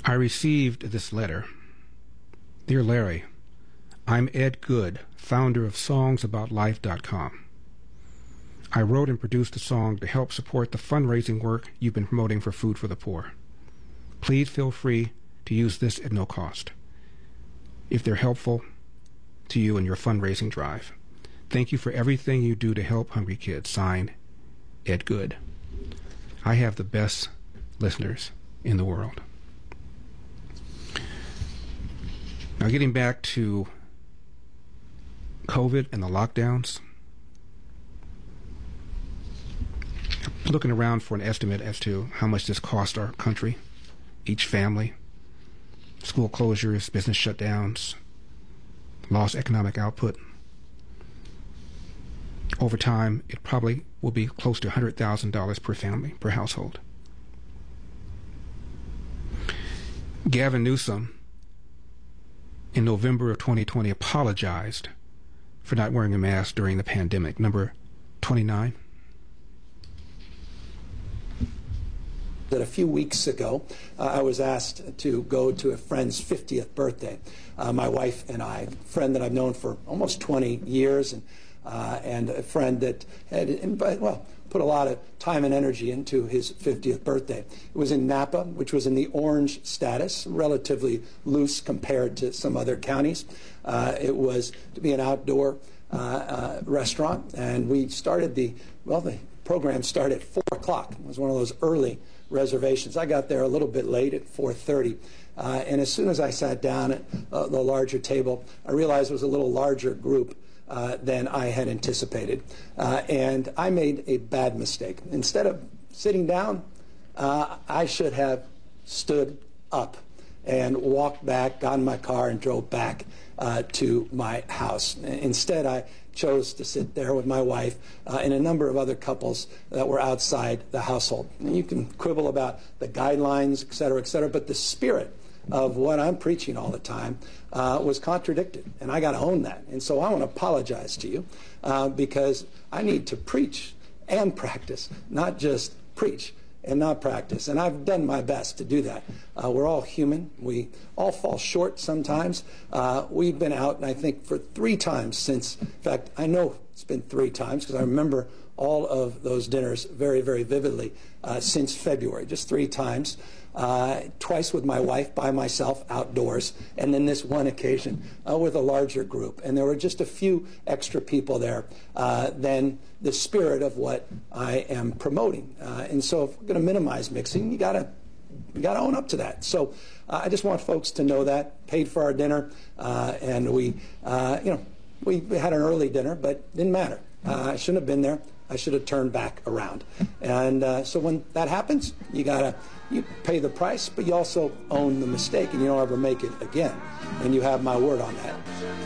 I received this letter. Dear Larry, I'm Ed Good, founder of SongsAboutLife.com. I wrote and produced a song to help support the fundraising work you've been promoting for Food for the Poor. Please feel free to use this at no cost if they're helpful to you in your fundraising drive. Thank you for everything you do to help hungry kids. Signed, Ed Good. I have the best listeners in the world. Now, getting back to COVID and the lockdowns, looking around for an estimate as to how much this cost our country, each family, school closures, business shutdowns, lost economic output. Over time, it probably will be close to $100,000 per family, per household. Gavin Newsom, in November of 2020, apologized for not wearing a mask during the pandemic. Number 29. That a few weeks ago, I was asked to go to a friend's 50th birthday. My wife and I, a friend that I've known for almost 20 years, and a friend that had put a lot of time and energy into his 50th birthday. It was in Napa, which was in the orange status, relatively loose compared to some other counties. It was to be an outdoor restaurant, and we started the program started at 4 o'clock. It was one of those early reservations. I got there a little bit late at 4:30, and as soon as I sat down at the larger table, I realized it was a little larger group than I had anticipated, and I made a bad mistake. Instead of sitting down, I should have stood up and walked back, got in my car, and drove back to my house. Instead, I chose to sit there with my wife and a number of other couples that were outside the household. And you can quibble about the guidelines, et cetera, but the spirit of what I'm preaching all the time was contradicted, and I got to own that. And so I want to apologize to you because I need to preach and practice, not just preach and not practice. And I've done my best to do that. We're all human. We all fall short sometimes. We've been out, and I think for 3 times since, in fact, I know it's been 3 times because I remember all of those dinners very, very vividly since February, just 3 times. Twice with my wife, by myself, outdoors, and then this one occasion with a larger group. And there were just a few extra people there than the spirit of what I am promoting. And so if we're going to minimize mixing, you got to own up to that. So I just want folks to know that. Paid for our dinner, and we had an early dinner, but didn't matter. I shouldn't have been there. I should have turned back around. And so when that happens, you pay the price, but you also own the mistake, and you don't ever make it again. And you have my word on that.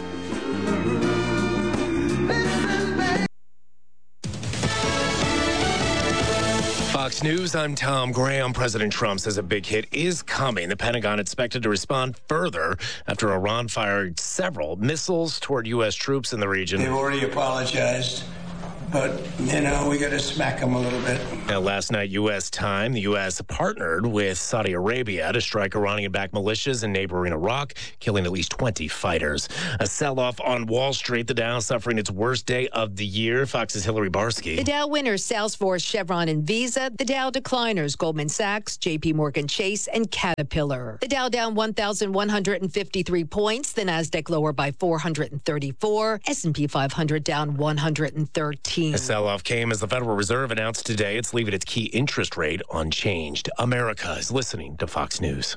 Fox News, I'm Tom Graham. President Trump says a big hit is coming. The Pentagon expected to respond further after Iran fired several missiles toward U.S. troops in the region. They've already apologized. But, we got to smack them a little bit. Now, last night, U.S. time, the U.S. partnered with Saudi Arabia to strike Iranian-backed militias in neighboring Iraq, killing at least 20 fighters. A sell-off on Wall Street, the Dow suffering its worst day of the year. Fox's Hillary Barsky. The Dow winners, Salesforce, Chevron, and Visa. The Dow decliners, Goldman Sachs, J.P. Morgan Chase, and Caterpillar. The Dow down 1,153 points. The Nasdaq lower by 434. S&P 500 down 113. A sell-off came as the Federal Reserve announced today it's leaving its key interest rate unchanged. America is listening to Fox News.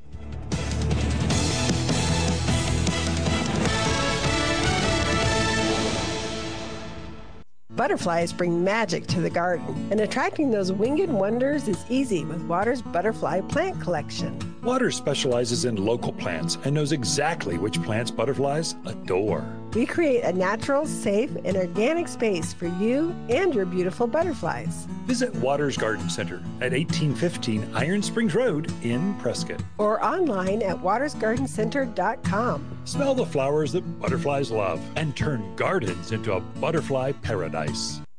Butterflies bring magic to the garden, and attracting those winged wonders is easy with Water's Butterfly Plant Collection. Water specializes in local plants and knows exactly which plants butterflies adore. We create a natural, safe, and organic space for you and your beautiful butterflies. Visit Water's Garden Center at 1815 Iron Springs Road in Prescott. Or online at watersgardencenter.com. Smell the flowers that butterflies love and turn gardens into a butterfly paradise.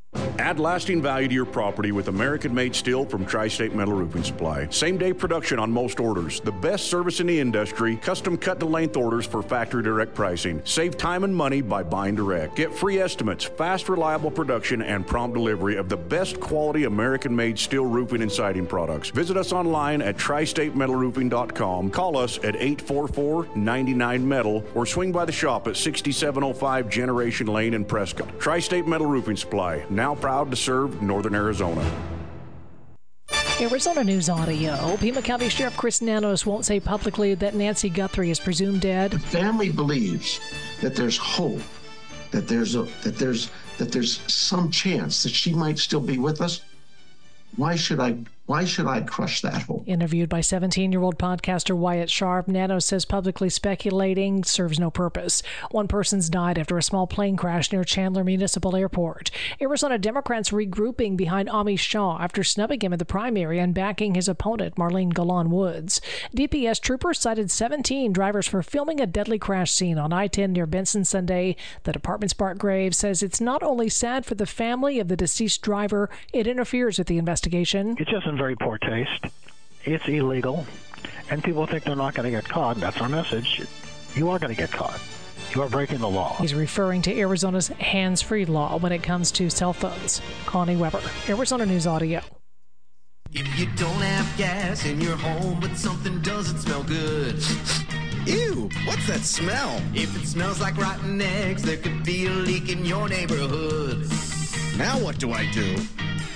Add lasting value to your property with American-made steel from Tri-State Metal Roofing Supply. Same-day production on most orders. The best service in the industry. Custom cut-to-length orders for factory direct pricing. Save time and money by buying direct. Get free estimates, fast, reliable production, and prompt delivery of the best quality American-made steel roofing and siding products. Visit us online at tristatemetalroofing.com. Call us at 844-99-METAL or swing by the shop at 6705 Generation Lane in Prescott. Tri-State Metal Roofing Supply. Now proud to serve Northern Arizona. Arizona News Audio. Pima County Sheriff Chris Nanos won't say publicly that Nancy Guthrie is presumed dead. The family believes that there's hope, that there's some chance that she might still be with us. Why should I crush that hope? Interviewed by 17-year-old podcaster Wyatt Sharp, Nanos says publicly speculating serves no purpose. One person's died after a small plane crash near Chandler Municipal Airport. Arizona Democrats regrouping behind Amish Shaw after snubbing him in the primary and backing his opponent, Marlene Golan Woods. DPS troopers cited 17 drivers for filming a deadly crash scene on I-10 near Benson Sunday. The department's Bart Graves says it's not only sad for the family of the deceased driver, it interferes with the investigation. It's just in very poor taste. It's illegal, and people think they're not going to get caught. That's our message. You are going to get caught. You are breaking the law. He's referring to Arizona's hands-free law when it comes to cell phones. Connie Weber, Arizona News Audio. If you don't have gas in your home, but something doesn't smell good. Ew, what's that smell? If it smells like rotten eggs, there could be a leak in your neighborhood. Now what do I do?